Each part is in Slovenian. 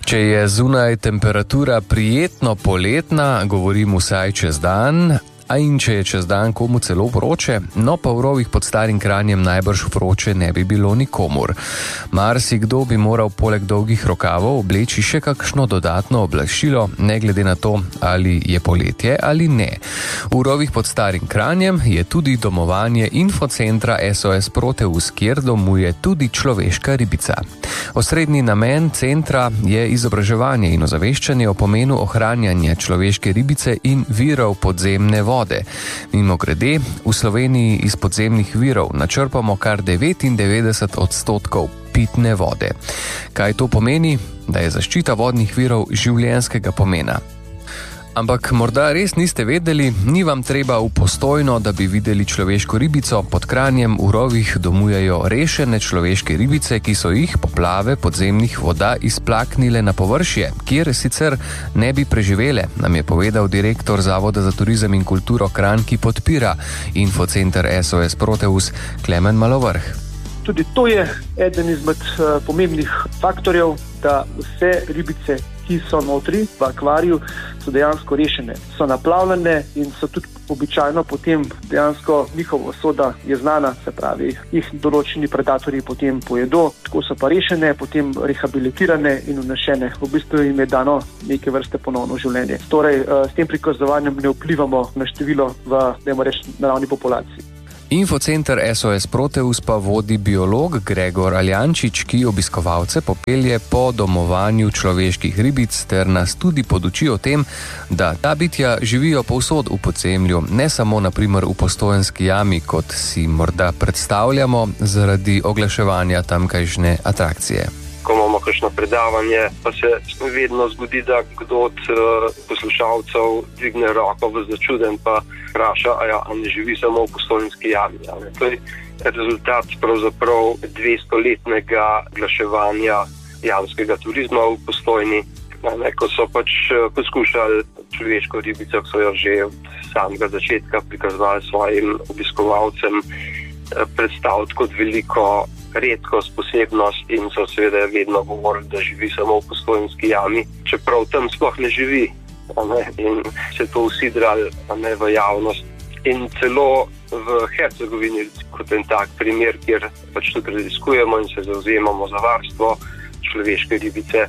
Če je zunaj temperatura prijetno poletna, govorim vsaj čez dan, a in če je čez dan komu celo vroče, no pa v rovih pod Starim Kranjem najbrž vroče ne bi bilo nikomur. Marsikdo bi moral poleg dolgih rokavov obleči še kakšno dodatno oblačilo, ne glede na to, ali je poletje ali ne. V rovih pod Starim Kranjem je tudi domovanje infocentra SOS Proteus, kjer domuje tudi človeška ribica. Osrednji namen centra je izobraževanje in ozaveščanje o pomenu ohranjanja človeške ribice in virov podzemne vode. Mimogrede, v Sloveniji iz podzemnih virov načrpamo kar 99% pitne vode. Kaj to pomeni? Da je zaščita vodnih virov življenjskega pomena. Ampak morda res niste vedeli, ni vam treba v Postojno, da bi videli človeško ribico. Pod Kranjem v rovih domujejo rešene človeške ribice, ki so jih poplave podzemnih voda izplaknile na površje, kjer sicer ne bi preživele, nam je povedal direktor Zavoda za turizem in kulturo Kranj, ki podpira infocenter SOS Proteus, Klemen Malovrh. Tudi to je eden izmed pomembnih faktorjev, da vse ribice, ki so notri v akvariju, so dejansko rešene. So naplavljene in so tudi običajno potem dejansko njihova usoda je znana, se pravi, jih določeni predatorji potem pojedo, tako so pa rešene, potem rehabilitirane in vnešene. V bistvu jim je dano neke vrste ponovno življenje. Torej, s tem prikazovanjem ne vplivamo na število v, dajmo reči, naravni populaciji. Infocenter SOS Proteus pa vodi biolog Gregor Aljančič, ki obiskovalce popelje po domovanju človeških ribic ter nas tudi poduči o tem, da ta bitja živijo povsod v podzemlju, ne samo na primer v Postojnski jami, kot si morda predstavljamo zaradi oglaševanja tamkajšnje atrakcije. Ko imamo kakšno predavanje, pa se vedno zgodi, da kdo od poslušalcev dvigne roko v začuden pa vpraša, a ne živi samo v Postojnski jami. To je rezultat pravzaprav 200-letnega oglaševanja jamskega turizma v Postojni. Ko so poskušali človeško ribico, so jo že od samega začetka prikazovali svojim obiskovalcem, predstaviti kot veliko redkost, posebnost in so seveda vedno govorili, da živi samo v Postojnski jami, čeprav tam sploh ne živi. In se to usidrali v javnost. In celo v Hercegovini, kot en tak primer, kjer tudi raziskujemo in se zavzemamo za varstvo človeške ribice,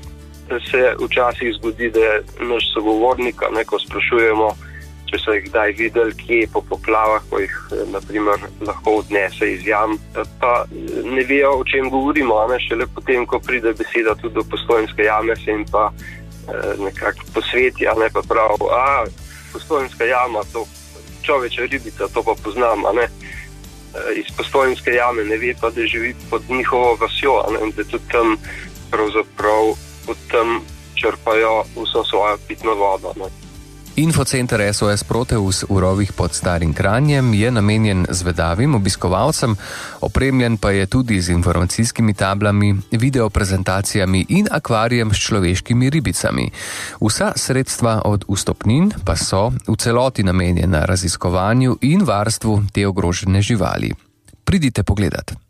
se včasih zgodi, da naš sogovornik, ko sprašujemo, če so jih kdaj videli, kje po poplavah, ko jih naprimer lahko odnese iz jam, pa ne vejo, o čem govorimo. Šele potem, ko pride beseda tudi do Postojnske jame, se jim pa nekako posveti, pa prav, Postojnska jama, to človeča ribica, to pa poznam, iz Postojnske jame, ne ve pa, da živi pod njihovo vasjo, in da tudi tam pravzaprav od tam črpajo vso svojo pitno vodo. Infocenter SOS Proteus v rovih pod Starim Kranjem je namenjen zvedavim obiskovalcem, opremljen pa je tudi z informacijskimi tablami, videoprezentacijami in akvarijem s človeškimi ribicami. Vsa sredstva od vstopnin pa so v celoti namenjena raziskovanju in varstvu te ogrožene živali. Pridite pogledat.